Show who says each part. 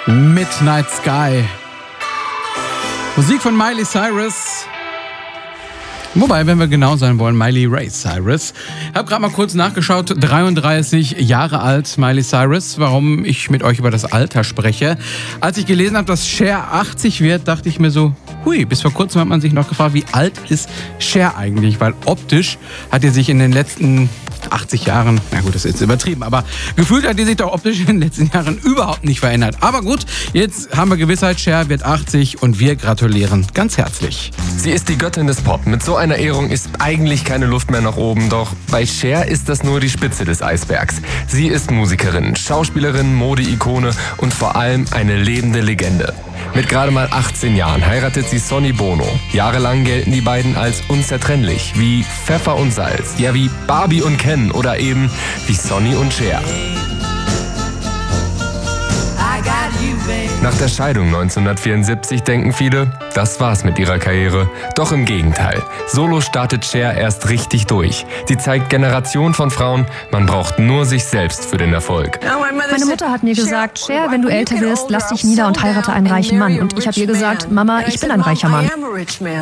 Speaker 1: Midnight Sky. Musik von Miley Cyrus. Wobei, wenn wir genau sein wollen, Miley Ray Cyrus. Ich habe gerade mal kurz nachgeschaut, 33 Jahre alt, Miley Cyrus. Warum ich mit euch über das Alter spreche. Als ich gelesen habe, dass Cher 80 wird, dachte ich mir so, hui, bis vor kurzem hat man sich noch gefragt, wie alt ist Cher eigentlich? Weil optisch hat er sich in den letzten 80 Jahren, na gut, das ist jetzt übertrieben, aber gefühlt hat die sich doch optisch in den letzten Jahren überhaupt nicht verändert. Aber gut, jetzt haben wir Gewissheit, Cher wird 80 und wir gratulieren ganz herzlich.
Speaker 2: Sie ist die Göttin des Pop. Mit so einer Ehrung ist eigentlich keine Luft mehr nach oben. Doch bei Cher ist das nur die Spitze des Eisbergs. Sie ist Musikerin, Schauspielerin, Mode-Ikone und vor allem eine lebende Legende. Mit gerade mal 18 Jahren heiratet sie Sonny Bono. Jahrelang gelten die beiden als unzertrennlich, wie Pfeffer und Salz. Ja, wie Barbie und Ken oder eben wie Sonny und Cher. Nach der Scheidung 1974 denken viele, das war's mit ihrer Karriere. Doch im Gegenteil. Solo startet Cher erst richtig durch. Sie zeigt Generationen von Frauen, man braucht nur sich selbst für den Erfolg.
Speaker 3: Meine Mutter hat mir gesagt, Cher, wenn du älter wirst, lass dich nieder und heirate einen reichen Mann. Und ich habe ihr gesagt, Mama, ich bin ein reicher Mann.